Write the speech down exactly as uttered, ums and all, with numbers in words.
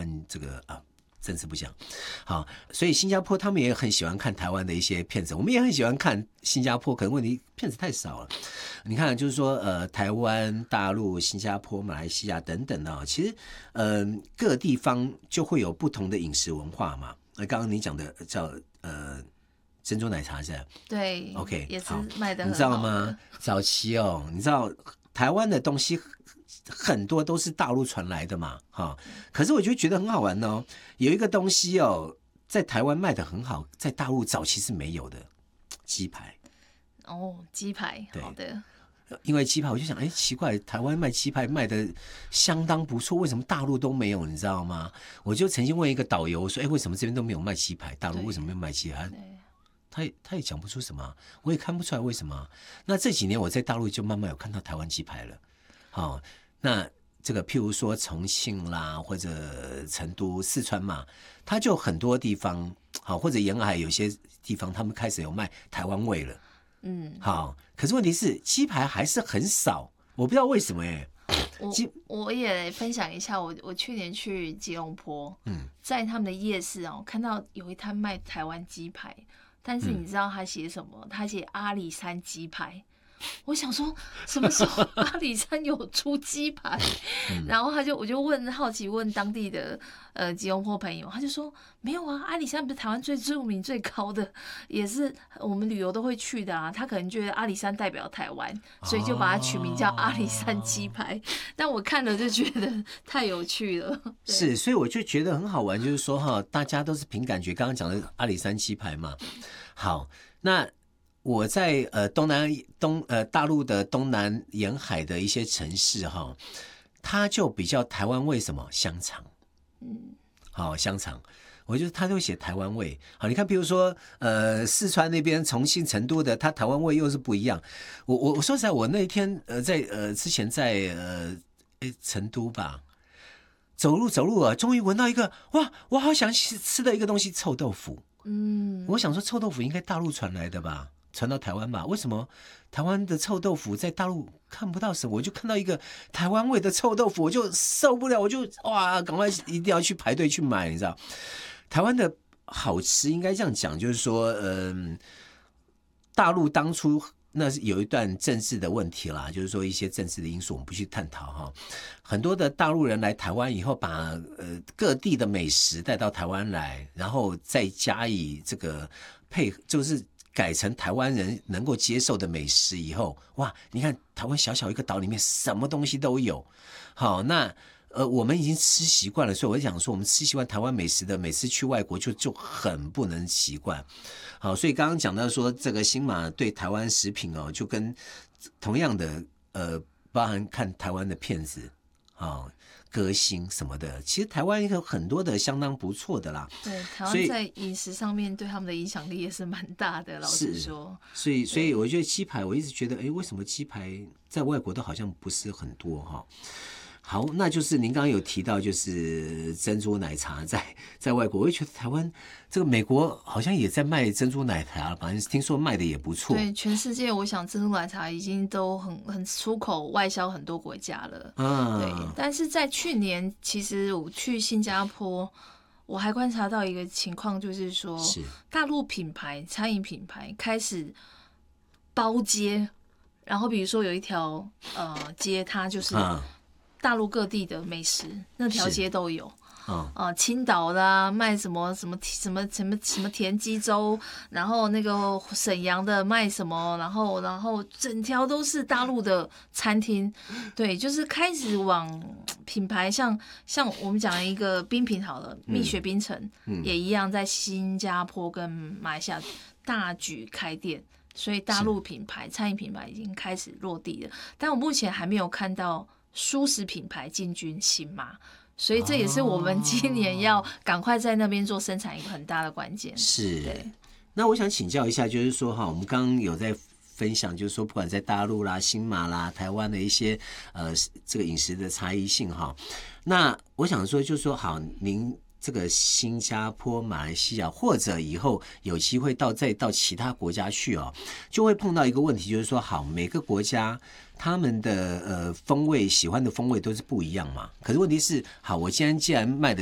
湾这个啊。政治不讲，好，所以新加坡他们也很喜欢看台湾的一些片子，我们也很喜欢看新加坡，可能问题片子太少了。你看，就是说，呃，台湾、大陆、新加坡、马来西亚等等的、哦，其实，呃，各地方就会有不同的饮食文化嘛。那刚刚你讲的叫呃珍珠奶茶是吧？ 对 ，OK， 也是卖的很好的， 你知道吗？早期哦，你知道台湾的东西。很多都是大陆传来的嘛，哈。可是我就觉得很好玩哦，有一个东西哦，在台湾卖的很好，在大陆早期是没有的，鸡排。 哦，鸡排，好的。 因为鸡排，我就想，哎，奇怪，台湾卖鸡排卖的相当不错，为什么大陆都没有？你知道吗？我就曾经问一个导游说，哎，为什么这边都没有卖鸡排？大陆为什么没有卖鸡排？他也他也讲不出什么，我也看不出来为什么。那这几年我在大陆就慢慢有看到台湾鸡排了，好、哦。那这个譬如说重庆啦，或者成都、四川嘛，它就很多地方好，或者沿海有些地方，他们开始有卖台湾味了。嗯，好，可是问题是鸡排还是很少，我不知道为什么哎、欸。 我我也分享一下，我我去年去吉隆坡，嗯，在他们的夜市哦，看到有一摊卖台湾鸡排，但是你知道他写什么？他写阿里山鸡排。我想说，什么时候阿里山有出鸡排？嗯、然后他就我就问好奇问当地的呃吉隆坡朋友，他就说没有啊，阿里山不是台湾最著名最高的，也是我们旅游都会去的啊。他可能觉得阿里山代表台湾，所以就把它取名叫阿里山鸡排。哦、但我看了就觉得太有趣了。 是，所以我就觉得很好玩，就是说哈，大家都是凭感觉。刚刚讲的阿里山鸡排嘛，好，那。我在呃东南东呃大陆的东南沿海的一些城市哈，它就比较台湾味什么香肠，嗯，好香肠，我觉得它都写台湾味。好，你看，比如说呃四川那边重庆、成都的，它台湾味又是不一样。我我我说实在，我那天呃在呃之前在呃诶成都吧，走路走路啊，终于闻到一个哇，我好想吃的一个东西，臭豆腐。嗯，我想说臭豆腐应该大陆传来的吧。传到台湾吧？为什么台湾的臭豆腐在大陆看不到什么？我就看到一个台湾味的臭豆腐，我就受不了，我就哇，赶快一定要去排队去买，你知道？台湾的好吃应该这样讲，就是说，嗯、呃，大陆当初那是有一段政治的问题啦，就是说一些政治的因素，我们不去探讨哈。很多的大陆人来台湾以后把，把呃各地的美食带到台湾来，然后再加以这个配，就是。改成台湾人能够接受的美食以后，哇！你看台湾小小一个岛里面什么东西都有。好，那呃我们已经吃习惯了，所以我想说，我们吃习惯台湾美食的，每次去外国就就很不能习惯。好，所以刚刚讲到说这个新马对台湾食品哦，就跟同样的呃，包含看台湾的片子，好。歌星什么的，其实台湾有很多的相当不错的啦。 对，台湾在饮食上面对他们的影响力也是蛮大的。老实说， 所以所以我觉得鸡排，我一直觉得，哎，为什么鸡排在外国都好像不是很多哈？好，那就是您刚刚有提到，就是珍珠奶茶在在外国，我也觉得台湾这个美国好像也在卖珍珠奶茶，反正听说卖的也不错。 对，全世界我想珍珠奶茶已经都很很出口外销很多国家了。啊，对。但是在去年，其实我去新加坡，我还观察到一个情况，就是说，是大陆品牌餐饮品牌开始包街，然后比如说有一条呃街，它就是。啊大陆各地的美食，那条街都有。啊、呃，青岛的卖什么什么什么什么什么田鸡粥，然后那个沈阳的卖什么，然后然后整条都是大陆的餐厅，对，就是开始往品牌像像我们讲一个冰品好了，蜜雪冰城、嗯、也一样，在新加坡跟马来西亚大举开店。所以大陆品牌餐饮品牌已经开始落地了，但我目前还没有看到蔬食品牌进军新马，所以这也是我们今年要赶快在那边做生产一个很大的关键。 是，对。那我想请教一下，就是说哈，我们刚刚有在分享，就是说不管在大陆啦、新马啦、台湾的一些呃这个饮食的差异性哈，那我想说，就是说好，您。这个新加坡、马来西亚，或者以后有机会到再到其他国家去哦，就会碰到一个问题，就是说，好，每个国家他们的呃风味、喜欢的风味都是不一样嘛。可是问题是，好，我今天既然卖的